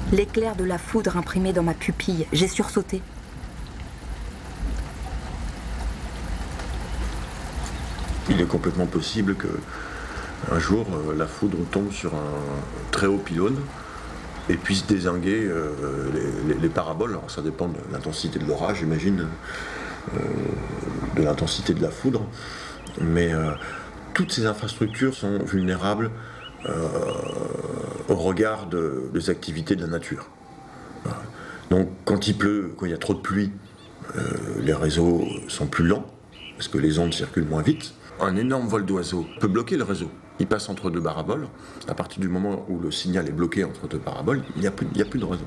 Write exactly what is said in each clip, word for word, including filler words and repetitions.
L'éclair de la foudre imprimé dans ma pupille, j'ai sursauté. Il est complètement possible que un jour la foudre tombe sur un très haut pylône et puisse dézinguer euh, les, les, les paraboles. Alors ça dépend de l'intensité de l'orage, j'imagine, euh, de l'intensité de la foudre. Mais euh, toutes ces infrastructures sont vulnérables euh, au regard de, des activités de la nature. Voilà. Donc quand il pleut, quand il y a trop de pluie, euh, les réseaux sont plus lents, parce que les ondes circulent moins vite. Un énorme vol d'oiseaux peut bloquer le réseau. Il passe entre deux paraboles. À partir du moment où le signal est bloqué entre deux paraboles, il n'y a plus, il n'y a plus de réseau.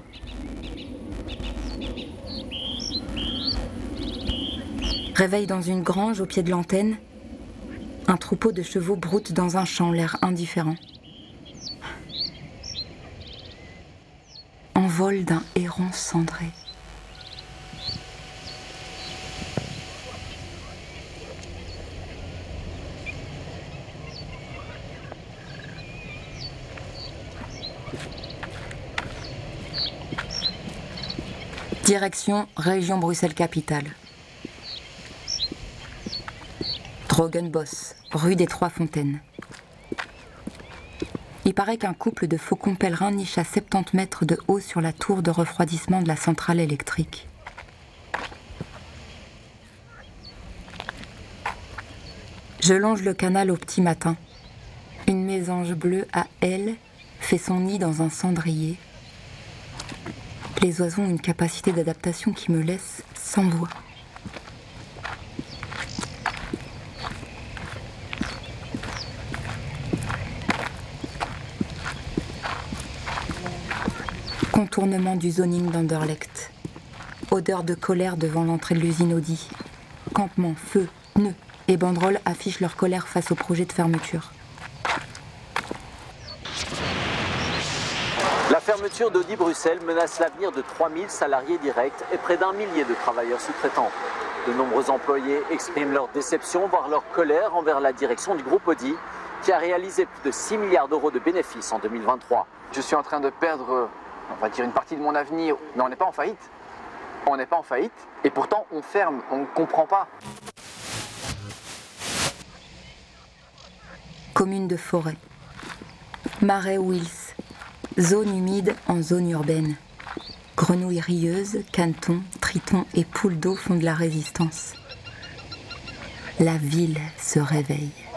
Réveil dans une grange au pied de l'antenne. Un troupeau de chevaux broute dans un champ, l'air indifférent. Envol d'un héron cendré. Direction région Bruxelles-Capitale. Drogenbos, rue des Trois Fontaines. Il paraît qu'un couple de faucons pèlerins niche à soixante-dix mètres de haut sur la tour de refroidissement de la centrale électrique. Je longe le canal au petit matin. Une mésange bleue à ailes fait son nid dans un cendrier. Les oiseaux ont une capacité d'adaptation qui me laisse sans voix. Contournement du zoning d'Anderlecht. Odeur de colère devant l'entrée de l'usine Audi. Campement, feu, pneus et banderoles affichent leur colère face au projet de fermeture. La fermeture d'Audi Bruxelles menace l'avenir de trois mille salariés directs et près d'un millier de travailleurs sous-traitants. De nombreux employés expriment leur déception, voire leur colère envers la direction du groupe Audi, qui a réalisé plus de six milliards d'euros de bénéfices en deux mille vingt-trois. Je suis en train de perdre, on va dire, une partie de mon avenir. Mais on n'est pas en faillite. On n'est pas en faillite et pourtant on ferme, on ne comprend pas. Commune de Forêt. Marais Wils. Zone humide en zone urbaine. Grenouilles rieuses, canetons, tritons et poules d'eau font de la résistance. La ville se réveille.